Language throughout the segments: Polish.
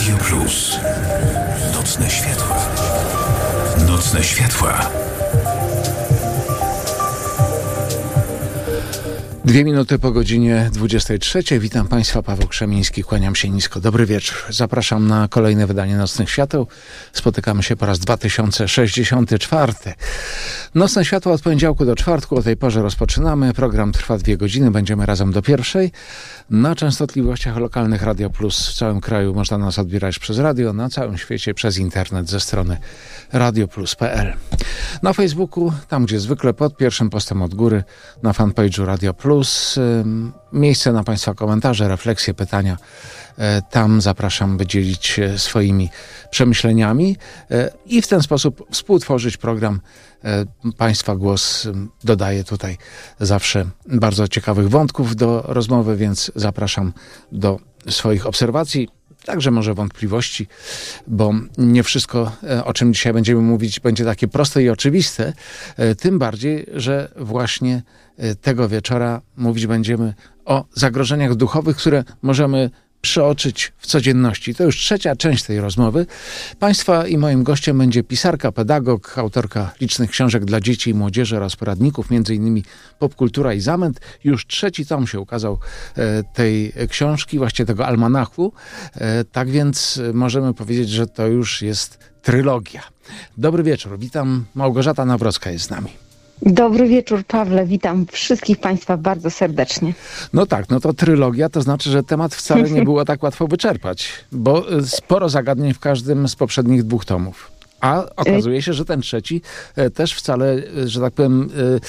Radio Plus. Nocne światła. Nocne światła. 2 minuty po godzinie 23. Witam Państwa, Paweł Krzemiński, kłaniam się nisko. Dobry wieczór. Zapraszam na kolejne wydanie Nocnych Świateł. Spotykamy się po raz 2064. Nocne Światło od poniedziałku do czwartku. O tej porze rozpoczynamy. Program trwa 2 godziny. Będziemy razem do pierwszej. Na częstotliwościach lokalnych Radio Plus w całym kraju można nas odbierać przez radio, na całym świecie przez internet ze strony radioplus.pl. Na Facebooku, tam gdzie zwykle pod pierwszym postem od góry, na fanpage'u Radio Plus, miejsce na Państwa komentarze, refleksje, pytania. Tam zapraszam, by dzielić się swoimi przemyśleniami i w ten sposób współtworzyć program. Państwa głos dodaje tutaj zawsze bardzo ciekawych wątków do rozmowy, więc zapraszam do swoich obserwacji, także może wątpliwości, bo nie wszystko, o czym dzisiaj będziemy mówić, będzie takie proste i oczywiste, tym bardziej, że właśnie tego wieczora mówić będziemy o zagrożeniach duchowych, które możemy przeoczyć w codzienności. To już trzecia część tej rozmowy. Państwa i moim gościem będzie pisarka, pedagog, autorka licznych książek dla dzieci i młodzieży oraz poradników, m.in. Popkultura i zamęt. Już 3. tom się ukazał tej książki, właściwie tego almanachu. Tak więc możemy powiedzieć, że to już jest trylogia. Dobry wieczór. Witam. Małgorzata Nawrocka jest z nami. Dobry wieczór, Pawle. Witam wszystkich Państwa bardzo serdecznie. No tak, no to trylogia, to znaczy, że temat wcale nie było tak łatwo wyczerpać, bo sporo zagadnień w każdym z poprzednich 2 tomów. A okazuje się, że ten 3 też wcale, że tak powiem,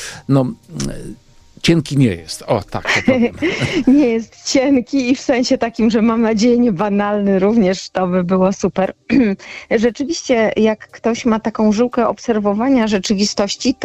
cienki nie jest. O, tak to powiem. Nie jest cienki i w sensie takim, że mam nadzieję nie banalny również, to by było super. Rzeczywiście, jak ktoś ma taką żyłkę obserwowania rzeczywistości,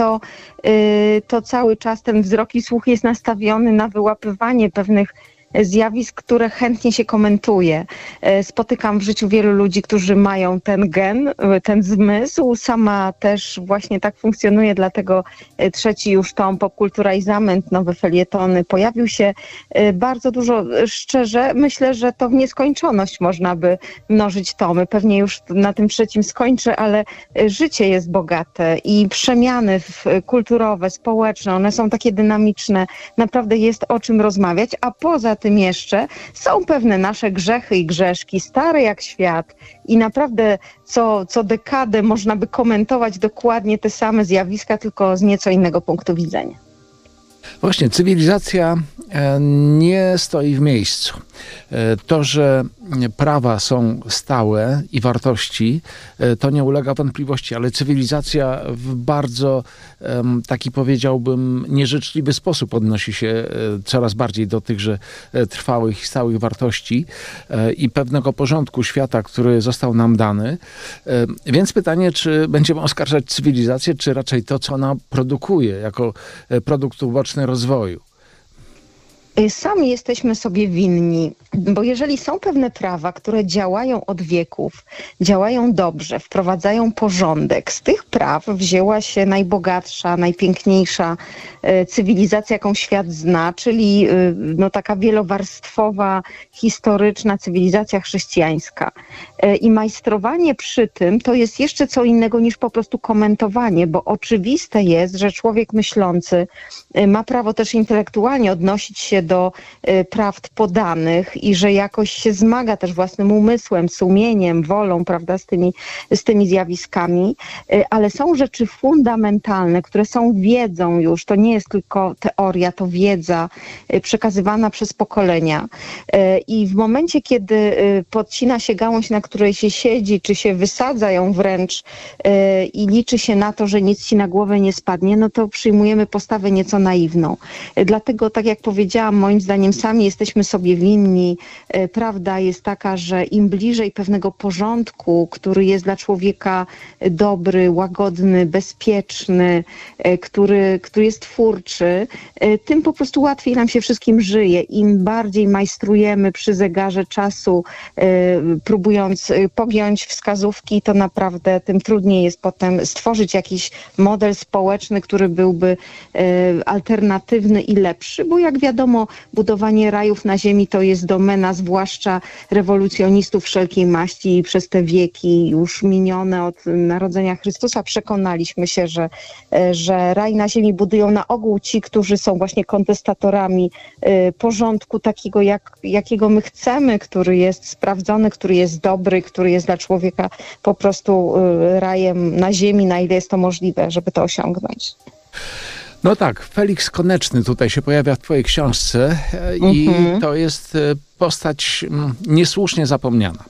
to cały czas ten wzrok i słuch jest nastawiony na wyłapywanie pewnych zjawisk, które chętnie się komentuje. Spotykam w życiu wielu ludzi, którzy mają ten gen, ten zmysł. Sama też właśnie tak funkcjonuje, dlatego 3. już tom Popkultura i zamęt, nowe felietony. Pojawił się bardzo dużo. Szczerze, myślę, że to w nieskończoność można by mnożyć tomy. Pewnie już na tym 3. skończę, ale życie jest bogate i przemiany kulturowe, społeczne, one są takie dynamiczne. Naprawdę jest o czym rozmawiać, a poza tym jeszcze są pewne nasze grzechy i grzeszki, stare jak świat i naprawdę co dekadę można by komentować dokładnie te same zjawiska, tylko z nieco innego punktu widzenia. Właśnie, cywilizacja nie stoi w miejscu. To, że prawa są stałe i wartości, to nie ulega wątpliwości, ale cywilizacja w bardzo taki, powiedziałbym, nieżyczliwy sposób odnosi się coraz bardziej do tychże trwałych i stałych wartości i pewnego porządku świata, który został nam dany. Więc pytanie, czy będziemy oskarżać cywilizację, czy raczej to, co ona produkuje jako produkt uboczny rozwoju? Sami jesteśmy sobie winni, bo jeżeli są pewne prawa, które działają od wieków, działają dobrze, wprowadzają porządek, z tych praw wzięła się najbogatsza, najpiękniejsza cywilizacja, jaką świat zna, czyli taka wielowarstwowa, historyczna cywilizacja chrześcijańska. I majstrowanie przy tym to jest jeszcze co innego niż po prostu komentowanie, bo oczywiste jest, że człowiek myślący ma prawo też intelektualnie odnosić się do prawd podanych i że jakoś się zmaga też własnym umysłem, sumieniem, wolą, prawda, z tymi zjawiskami, ale są rzeczy fundamentalne, które są wiedzą już, to nie jest tylko teoria, to wiedza przekazywana przez pokolenia i w momencie, kiedy podcina się gałąź, na której się siedzi, czy się wysadza ją wręcz i liczy się na to, że nic ci na głowę nie spadnie, no to przyjmujemy postawę nieco naiwną. Dlatego, tak jak powiedziałam, moim zdaniem sami jesteśmy sobie winni. Prawda jest taka, że im bliżej pewnego porządku, który jest dla człowieka dobry, łagodny, bezpieczny, który jest twórczy, tym po prostu łatwiej nam się wszystkim żyje. Im bardziej majstrujemy przy zegarze czasu, próbując pogiąć wskazówki, to naprawdę tym trudniej jest potem stworzyć jakiś model społeczny, który byłby alternatywny i lepszy, bo jak wiadomo, budowanie rajów na ziemi to jest domena zwłaszcza rewolucjonistów wszelkiej maści i przez te wieki już minione od narodzenia Chrystusa przekonaliśmy się, że raj na ziemi budują na ogół ci, którzy są właśnie kontestatorami porządku takiego, jakiego my chcemy, który jest sprawdzony, który jest dobry, który jest dla człowieka po prostu rajem na ziemi, na ile jest to możliwe, żeby to osiągnąć. No tak, Feliks Koneczny tutaj się pojawia w twojej książce i to jest postać niesłusznie zapomniana.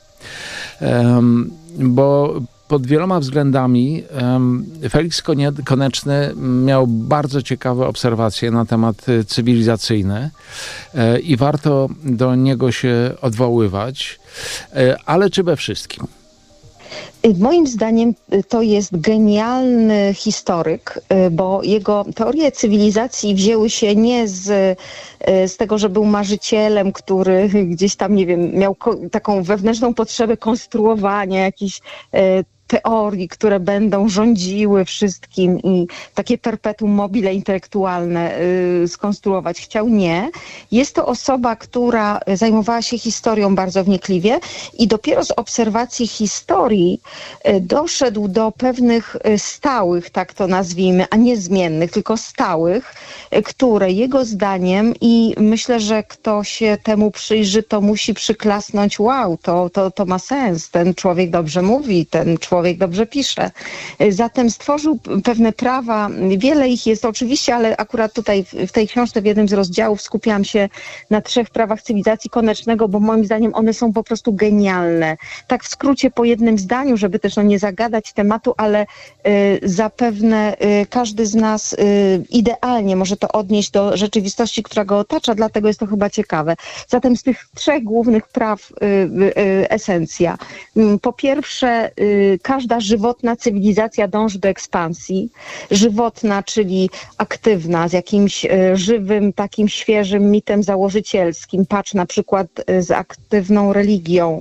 Bo pod wieloma względami Feliks Koneczny miał bardzo ciekawe obserwacje na temat cywilizacyjny i warto do niego się odwoływać, ale czy we wszystkim? Moim zdaniem to jest genialny historyk, bo jego teorie cywilizacji wzięły się nie z tego, że był marzycielem, który gdzieś tam, nie wiem, miał taką wewnętrzną potrzebę konstruowania jakichś teorii, które będą rządziły wszystkim i takie perpetuum mobile intelektualne skonstruować. Chciał nie. Jest to osoba, która zajmowała się historią bardzo wnikliwie i dopiero z obserwacji historii doszedł do pewnych stałych, tak to nazwijmy, a nie zmiennych, tylko stałych, które jego zdaniem i myślę, że kto się temu przyjrzy, to musi przyklasnąć, wow, to ma sens, ten człowiek dobrze mówi, ten człowiek dobrze pisze. Zatem stworzył pewne prawa, wiele ich jest oczywiście, ale akurat tutaj w tej książce w jednym z rozdziałów skupiałam się na 3 prawach cywilizacji Konecznego, bo moim zdaniem one są po prostu genialne. Tak w skrócie po jednym zdaniu, żeby też nie zagadać tematu, ale zapewne każdy z nas idealnie może to odnieść do rzeczywistości, która go otacza, dlatego jest to chyba ciekawe. Zatem z tych 3 głównych praw esencja. Po pierwsze, każda żywotna cywilizacja dąży do ekspansji. Żywotna, czyli aktywna, z jakimś żywym, takim świeżym mitem założycielskim. Patrz na przykład z aktywną religią.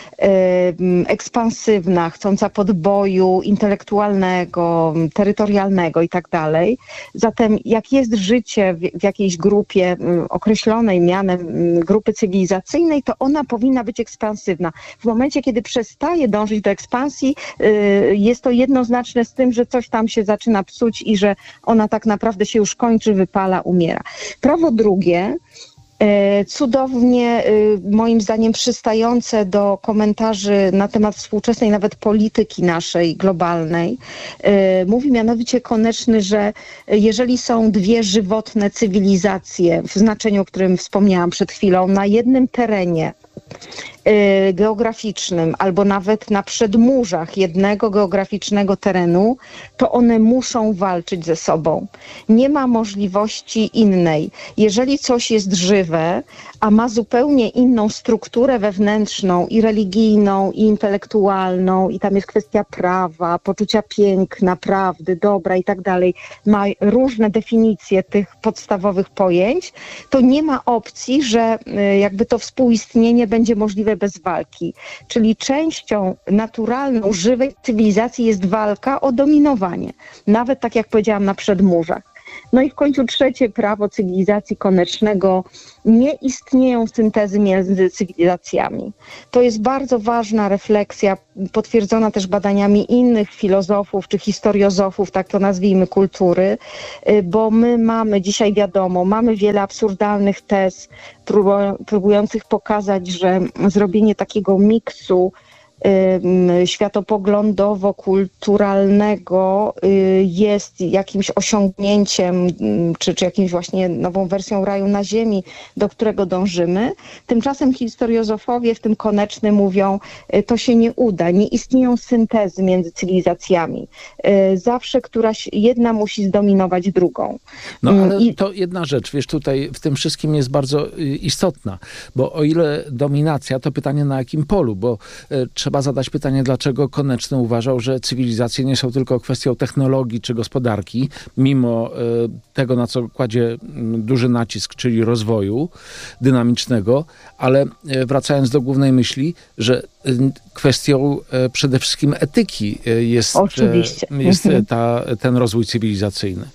Ekspansywna, chcąca podboju intelektualnego, terytorialnego i tak dalej. Zatem jak jest życie w jakiejś grupie określonej mianem grupy cywilizacyjnej, to ona powinna być ekspansywna. W momencie, kiedy przestaje dążyć do ekspansji, jest to jednoznaczne z tym, że coś tam się zaczyna psuć i że ona tak naprawdę się już kończy, wypala, umiera. Prawo drugie, cudownie, moim zdaniem, przystające do komentarzy na temat współczesnej nawet polityki naszej globalnej. Mówi mianowicie Koneczny, że jeżeli są 2 żywotne cywilizacje, w znaczeniu, o którym wspomniałam przed chwilą, na jednym terenie geograficznym albo nawet na przedmurzach jednego geograficznego terenu, to one muszą walczyć ze sobą. Nie ma możliwości innej. Jeżeli coś jest żywe, a ma zupełnie inną strukturę wewnętrzną i religijną, i intelektualną, i tam jest kwestia prawa, poczucia piękna, prawdy, dobra i tak dalej, ma różne definicje tych podstawowych pojęć, to nie ma opcji, że jakby to współistnienie będzie możliwe bez walki. Czyli częścią naturalną, żywej cywilizacji jest walka o dominowanie. Nawet tak jak powiedziałam, na przedmurzach. No i w końcu 3 prawo cywilizacji Konecznego. Nie istnieją syntezy między cywilizacjami. To jest bardzo ważna refleksja, potwierdzona też badaniami innych filozofów czy historiozofów, tak to nazwijmy, kultury, bo my mamy, dzisiaj wiadomo, mamy wiele absurdalnych tez próbujących pokazać, że zrobienie takiego miksu światopoglądowo-kulturalnego jest jakimś osiągnięciem, czy jakimś właśnie nową wersją raju na ziemi, do którego dążymy. Tymczasem historiozofowie, w tym Koneczny, mówią, to się nie uda, nie istnieją syntezy między cywilizacjami. Zawsze któraś jedna musi zdominować drugą. No ale to jedna rzecz, wiesz, tutaj w tym wszystkim jest bardzo istotna, bo o ile dominacja, to pytanie na jakim polu, bo trzeba zadać pytanie, dlaczego Koneczny uważał, że cywilizacje nie są tylko kwestią technologii czy gospodarki, mimo tego, na co kładzie duży nacisk, czyli rozwoju dynamicznego, ale wracając do głównej myśli, że kwestią przede wszystkim etyki jest ten rozwój cywilizacyjny.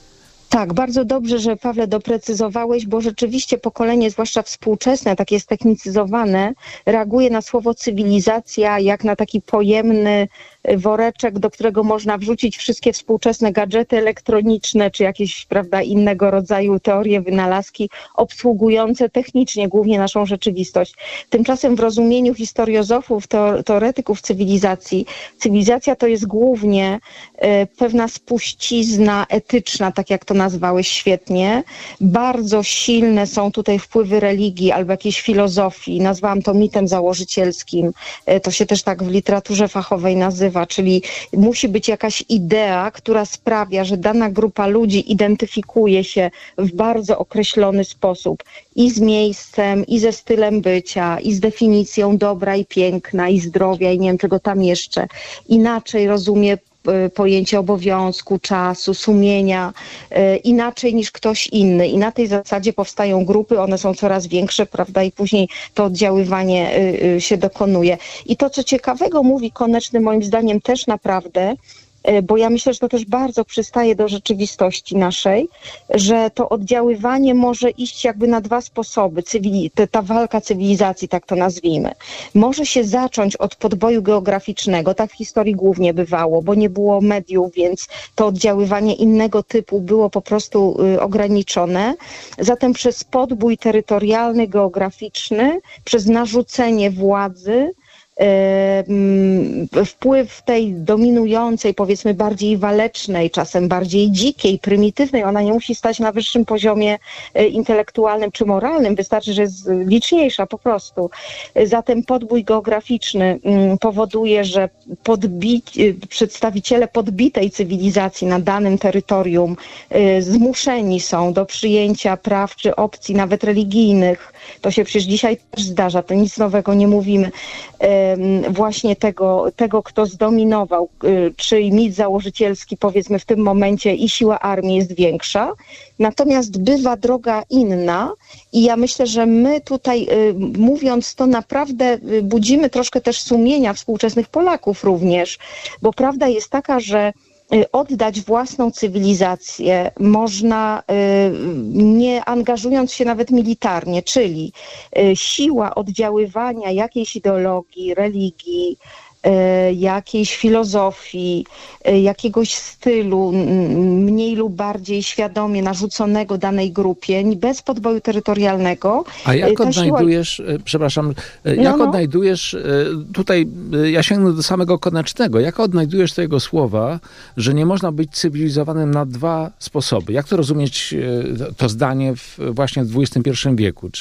Tak, bardzo dobrze, że Pawle doprecyzowałeś, bo rzeczywiście pokolenie, zwłaszcza współczesne, takie ztechnicyzowane, reaguje na słowo cywilizacja jak na taki pojemny woreczek, do którego można wrzucić wszystkie współczesne gadżety elektroniczne, czy jakieś, prawda, innego rodzaju teorie, wynalazki obsługujące technicznie głównie naszą rzeczywistość. Tymczasem w rozumieniu historiozofów, teoretyków cywilizacji, cywilizacja to jest głównie pewna spuścizna etyczna, tak jak to nazwałeś świetnie. Bardzo silne są tutaj wpływy religii albo jakiejś filozofii. Nazwałam to mitem założycielskim. To się też tak w literaturze fachowej nazywa, czyli musi być jakaś idea, która sprawia, że dana grupa ludzi identyfikuje się w bardzo określony sposób i z miejscem, i ze stylem bycia, i z definicją dobra i piękna, i zdrowia, i nie wiem czego tam jeszcze. Inaczej rozumie pojęcie obowiązku, czasu, sumienia, inaczej niż ktoś inny. I na tej zasadzie powstają grupy, one są coraz większe, prawda, i później to oddziaływanie się dokonuje. I to, co ciekawego mówi Koneczny, moim zdaniem też naprawdę, bo ja myślę, że to też bardzo przystaje do rzeczywistości naszej, że to oddziaływanie może iść jakby na dwa sposoby. Ta walka cywilizacji, tak to nazwijmy, może się zacząć od podboju geograficznego, tak w historii głównie bywało, bo nie było mediów, więc to oddziaływanie innego typu było po prostu ograniczone. Zatem przez podbój terytorialny, geograficzny, przez narzucenie władzy, wpływ tej dominującej, powiedzmy bardziej walecznej, czasem bardziej dzikiej, prymitywnej, ona nie musi stać na wyższym poziomie intelektualnym czy moralnym, wystarczy, że jest liczniejsza po prostu. Zatem podbój geograficzny powoduje, że przedstawiciele podbitej cywilizacji na danym terytorium zmuszeni są do przyjęcia praw czy opcji nawet religijnych. To się przecież dzisiaj też zdarza, to nic nowego nie mówimy. Właśnie tego, kto zdominował, czy mit założycielski, powiedzmy w tym momencie i siła armii jest większa. Natomiast bywa droga inna i ja myślę, że my tutaj mówiąc to naprawdę budzimy troszkę też sumienia współczesnych Polaków również, bo prawda jest taka, że oddać własną cywilizację można nie angażując się nawet militarnie, czyli siła oddziaływania jakiejś ideologii, religii, jakiejś filozofii, jakiegoś stylu mniej lub bardziej świadomie narzuconego danej grupie, bez podboju terytorialnego. A jak odnajdujesz, przepraszam, odnajdujesz, tutaj ja sięgnę do samego Konecznego, jak odnajdujesz te jego słowa, że nie można być cywilizowanym na dwa sposoby? Jak to rozumieć, to zdanie właśnie w XXI wieku?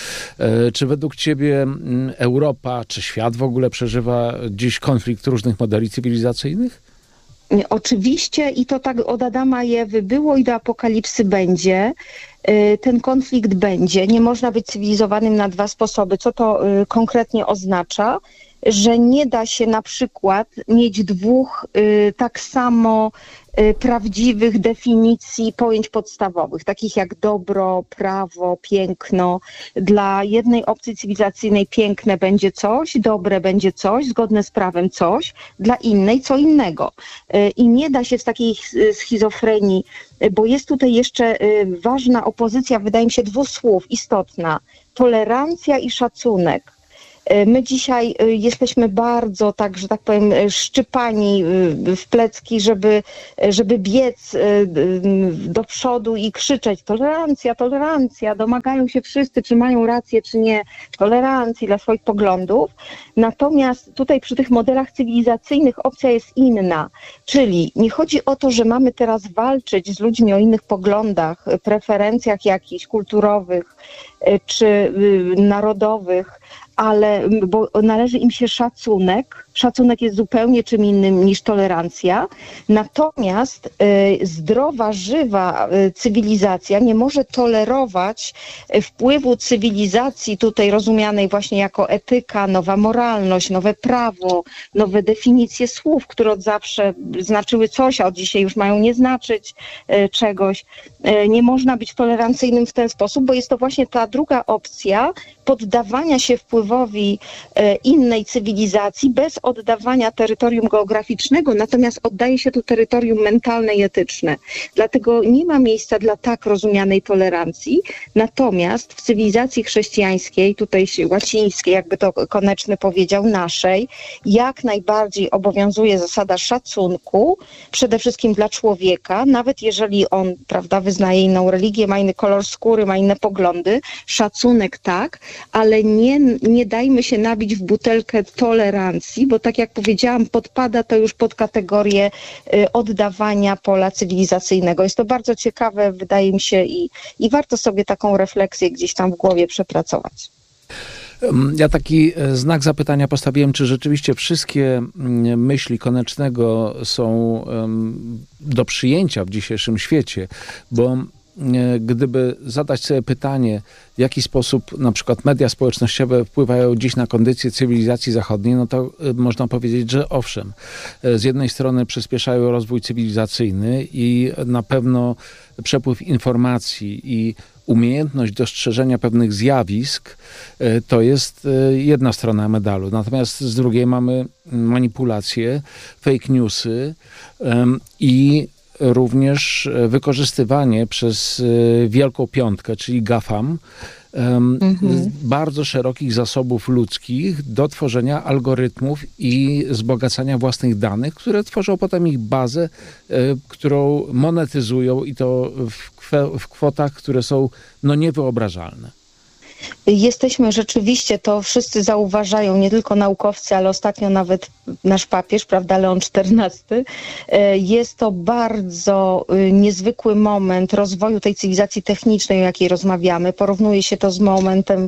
Czy według ciebie Europa, czy świat w ogóle przeżywa dziś konflikt różnych modeli cywilizacyjnych? Oczywiście i to tak od Adama i Ewy było i do apokalipsy będzie. Ten konflikt będzie. Nie można być cywilizowanym na dwa sposoby. Co to konkretnie oznacza? Że nie da się na przykład mieć dwóch tak samo prawdziwych definicji pojęć podstawowych, takich jak dobro, prawo, piękno. Dla jednej opcji cywilizacyjnej piękne będzie coś, dobre będzie coś, zgodne z prawem coś, dla innej co innego. I nie da się z takiej schizofrenii, bo jest tutaj jeszcze ważna opozycja, wydaje mi się, dwóch słów istotna. Tolerancja i szacunek. My dzisiaj jesteśmy bardzo, tak, że tak powiem, szczypani w plecki, żeby biec do przodu i krzyczeć tolerancja, tolerancja, domagają się wszyscy, czy mają rację, czy nie, tolerancji dla swoich poglądów. Natomiast tutaj przy tych modelach cywilizacyjnych opcja jest inna, czyli nie chodzi o to, że mamy teraz walczyć z ludźmi o innych poglądach, preferencjach jakichś kulturowych czy narodowych, ale bo należy im się szacunek. Szacunek jest zupełnie czym innym niż tolerancja. Natomiast zdrowa, żywa cywilizacja nie może tolerować wpływu cywilizacji tutaj rozumianej właśnie jako etyka, nowa moralność, nowe prawo, nowe definicje słów, które od zawsze znaczyły coś, a od dzisiaj już mają nie znaczyć czegoś. Nie można być tolerancyjnym w ten sposób, bo jest to właśnie ta druga opcja poddawania się wpływowi wpływowi innej cywilizacji bez oddawania terytorium geograficznego, natomiast oddaje się tu terytorium mentalne i etyczne. Dlatego nie ma miejsca dla tak rozumianej tolerancji, natomiast w cywilizacji chrześcijańskiej, tutaj łacińskiej, jakby to Koneczny powiedział, naszej, jak najbardziej obowiązuje zasada szacunku, przede wszystkim dla człowieka, nawet jeżeli on, prawda, wyznaje inną religię, ma inny kolor skóry, ma inne poglądy, szacunek tak, ale nie dajmy się nabić w butelkę tolerancji, bo tak jak powiedziałam, podpada to już pod kategorię oddawania pola cywilizacyjnego. Jest to bardzo ciekawe, wydaje mi się, i warto sobie taką refleksję gdzieś tam w głowie przepracować. Ja taki znak zapytania postawiłem, czy rzeczywiście wszystkie myśli Konecznego są do przyjęcia w dzisiejszym świecie, bo gdyby zadać sobie pytanie, w jaki sposób na przykład media społecznościowe wpływają dziś na kondycję cywilizacji zachodniej, no to można powiedzieć, że owszem. Z jednej strony przyspieszają rozwój cywilizacyjny i na pewno przepływ informacji i umiejętność dostrzeżenia pewnych zjawisk to jest jedna strona medalu. Natomiast z drugiej mamy manipulacje, fake newsy i również wykorzystywanie przez Wielką Piątkę, czyli GAFAM, bardzo szerokich zasobów ludzkich do tworzenia algorytmów i wzbogacania własnych danych, które tworzą potem ich bazę, którą monetyzują i to w kwotach, które są niewyobrażalne. Jesteśmy rzeczywiście, to wszyscy zauważają, nie tylko naukowcy, ale ostatnio nawet nasz papież, prawda, Leon XIV. Jest to bardzo niezwykły moment rozwoju tej cywilizacji technicznej, o jakiej rozmawiamy. Porównuje się to z momentem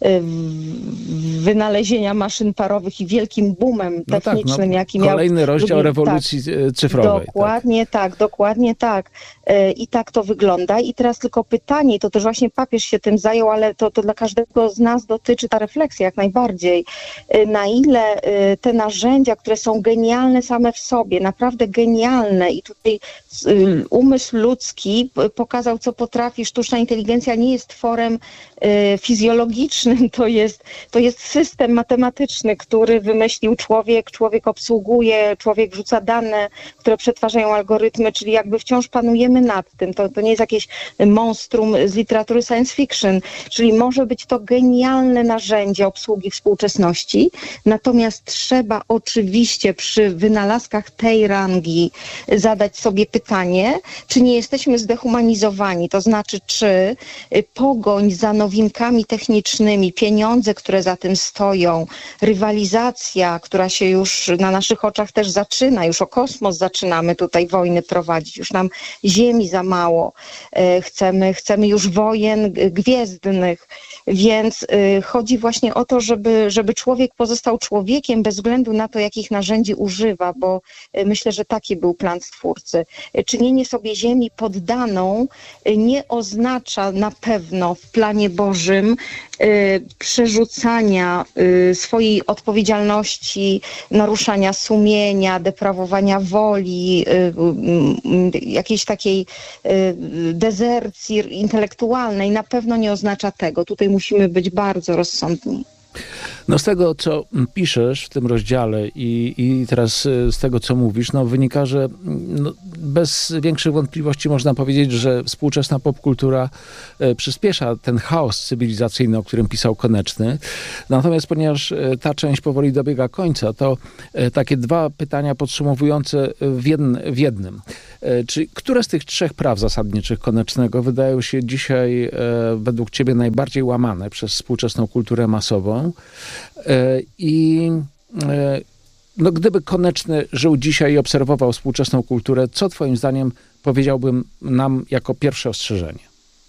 wynalezienia maszyn parowych i wielkim boomem technicznym, jaki miał... Kolejny rozdział rewolucji cyfrowej. Dokładnie tak. I tak to wygląda. I teraz tylko pytanie, to też właśnie papież się tym zajął, ale to dla każdego z nas dotyczy ta refleksja jak najbardziej. Na ile te narzędzia, które są genialne same w sobie, naprawdę genialne i tutaj umysł ludzki pokazał, co potrafi. Sztuczna inteligencja nie jest tworem fizjologicznym, to jest system matematyczny, który wymyślił człowiek obsługuje, człowiek wrzuca dane, które przetwarzają algorytmy, czyli jakby wciąż panujemy nad tym. To nie jest jakieś monstrum z literatury science fiction, czyli może być to genialne narzędzie obsługi współczesności, natomiast trzeba oczywiście przy wynalazkach tej rangi zadać sobie pytanie, czy nie jesteśmy zdehumanizowani, to znaczy, czy pogoń za nowinkami technicznymi, pieniądze, które za tym stoją, rywalizacja, która się już na naszych oczach też zaczyna, już o kosmos zaczynamy tutaj wojny prowadzić, już nam ziemi za mało, chcemy już wojen gwiezdnych, więc chodzi właśnie o to, żeby człowiek pozostał człowiekiem bez względu na to, jakich narzędzi używa, bo myślę, że taki był plan Stwórcy. Czynienie sobie ziemi poddaną nie oznacza na pewno w planie Bożym przerzucania swojej odpowiedzialności, naruszania sumienia, deprawowania woli, jakiejś takiej dezercji intelektualnej. Na pewno nie oznacza tego. Tutaj musimy być bardzo rozsądni. No z tego, co piszesz w tym rozdziale i teraz z tego, co mówisz, wynika, że bez większych wątpliwości można powiedzieć, że współczesna popkultura przyspiesza ten chaos cywilizacyjny, o którym pisał Koneczny. Natomiast ponieważ ta część powoli dobiega końca, to takie dwa pytania podsumowujące w jednym. Czy które z tych trzech praw zasadniczych Konecznego wydają się dzisiaj według ciebie najbardziej łamane przez współczesną kulturę masową? I gdyby Koneczny żył dzisiaj i obserwował współczesną kulturę, co twoim zdaniem powiedziałbym nam jako pierwsze ostrzeżenie?